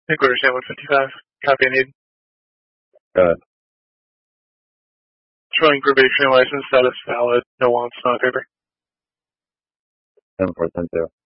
Headquarters, yeah, 155. Copy I need. Good. Showing probation license status valid. No wants, no paper. 10-4, 10-2.